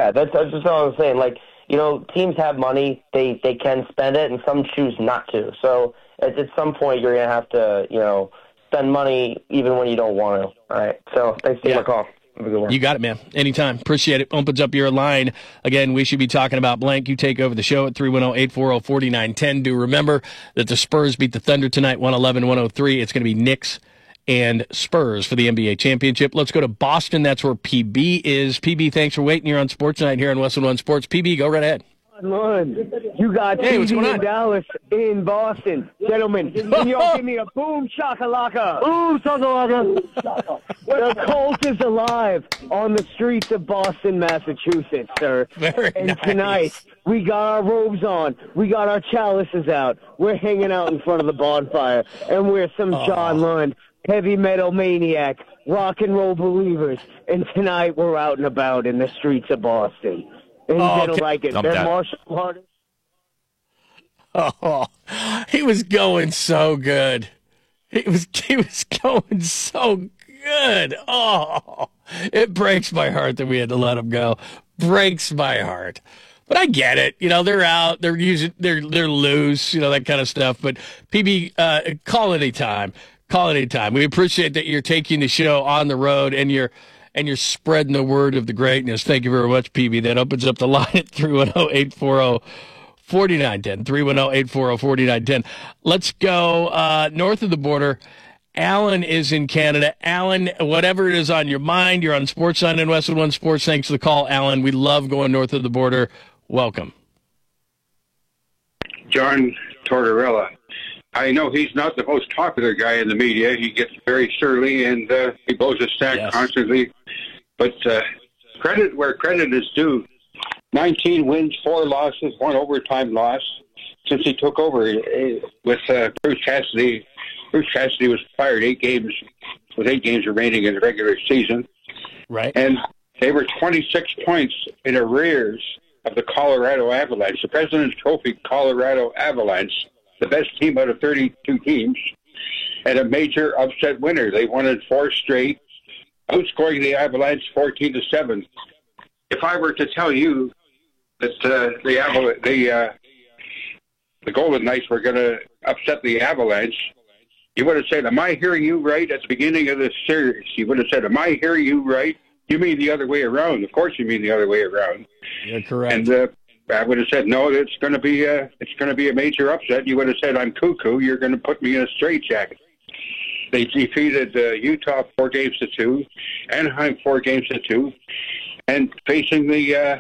Yeah, that's just all I'm saying. Like, teams have money, they can spend it, and some choose not to. So at some point, you're going to have to, spend money even when you don't want to. All right. So thanks for the call. Have a good one. You got it, man. Anytime. Appreciate it. Opens up your line. Again, we should be talking about blank. You take over the show at 310-840-4910. Do remember that the Spurs beat the Thunder tonight, 111-103. It's going to be Knicks and Spurs for the NBA championship. Let's go to Boston. That's where PB is. PB, thanks for waiting. You're on Sports Night here on West One Sports. PB, go right ahead. You got what's going on? in Dallas, in Boston. Gentlemen, can you all give me a boom shakalaka? Boom shakalaka. The cult is alive on the streets of Boston, Massachusetts, sir. Very and nice. Tonight, we got our robes on. We got our chalices out. We're hanging out in front of the bonfire. And we're some John Lund, heavy metal maniac, rock and roll believers. And tonight, we're out and about in the streets of Boston. And they don't like it. They're martial artists. Oh, he was going so good. He was going so good. Oh, it breaks my heart that we had to let him go. Breaks my heart. But I get it. They're out. They're loose. That kind of stuff. But PB, call it a time. Call it a time. We appreciate that you're taking the show on the road and you're spreading the word of the greatness. Thank you very much, PB. That opens up the line at 310-840-4910. 310-840-4910. Let's go north of the border. Alan is in Canada. Alan, whatever it is on your mind, you're on Sports Night and Westwood One Sports. Thanks for the call, Alan. We love going north of the border. Welcome. John Tortorella. I know he's not the most popular guy in the media. He gets very surly and he blows his stack constantly. But credit where credit is due. 19 wins, 4 losses, 1 overtime loss since he took over with Bruce Cassidy. Bruce Cassidy was fired 8 games remaining in the regular season. Right. And they were 26 points in arrears of the Colorado Avalanche, the President's Trophy Colorado Avalanche, the best team out of 32 teams, and a major upset winner. They won in 4 straight, outscoring the Avalanche 14-7. If I were to tell you that the Golden Knights were going to upset the Avalanche, you would have said, "Am I hearing you right?" At the beginning of this series, you would have said, "Am I hearing you right?" You mean the other way around. Of course, you mean the other way around. You're correct. And I would have said, "No, it's going to be a major upset." You would have said, "I'm cuckoo. You're going to put me in a straitjacket." They defeated Utah 4-2, Anaheim 4-2, and facing the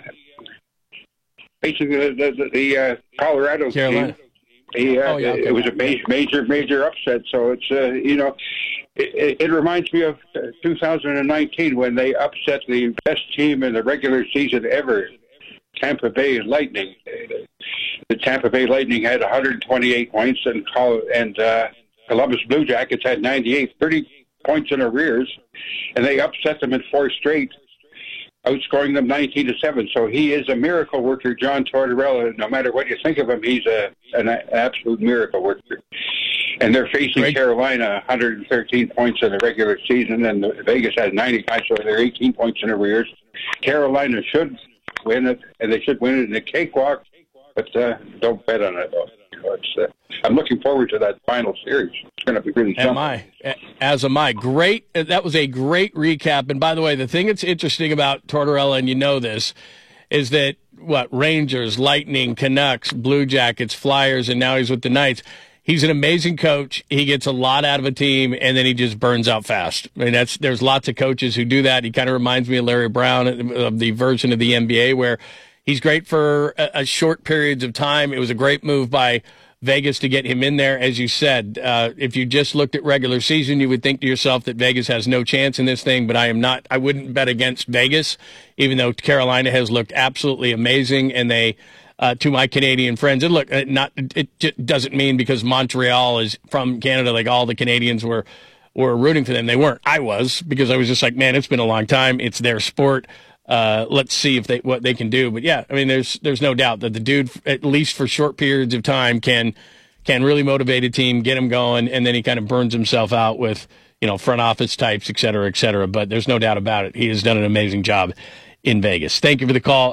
Colorado Carolina. team. It was a major upset. So it's it reminds me of 2019 when they upset the best team in the regular season ever, Tampa Bay Lightning. The Tampa Bay Lightning had 128 points, and Columbus Blue Jackets had 98, 30 points in arrears, and they upset them in 4 straight, outscoring them 19-7. So he is a miracle worker, John Tortorella. No matter what you think of him, he's an absolute miracle worker. And they're facing Carolina, 113 points in the regular season, and Vegas has 95, so they're 18 points in arrears. Carolina should win it, and they should win it in a cakewalk, but don't bet on it, though. I'm looking forward to that final series. It's going to be really something. As am I. Great. That was a great recap. And by the way, the thing that's interesting about Tortorella, and you know this, is that Rangers, Lightning, Canucks, Blue Jackets, Flyers, and now he's with the Knights. He's an amazing coach. He gets a lot out of a team, and then he just burns out fast. I mean, there's lots of coaches who do that. He kind of reminds me of Larry Brown, of the version of the NBA where he's great for a short periods of time. It was a great move by Vegas to get him in there. As you said, if you just looked at regular season, you would think to yourself that Vegas has no chance in this thing, but I wouldn't bet against Vegas, even though Carolina has looked absolutely amazing, and they, to my Canadian friends, and look, it doesn't mean because Montreal is from Canada, like all the Canadians were rooting for them. They weren't. I was, because I was just like, man, it's been a long time. It's their sport. Let's see what they can do. But yeah, I mean, there's no doubt that the dude, at least for short periods of time, can really motivate a team, get him going, and then he kind of burns himself out with, front office types, et cetera, et cetera. But there's no doubt about it. He has done an amazing job in Vegas. Thank you for the call.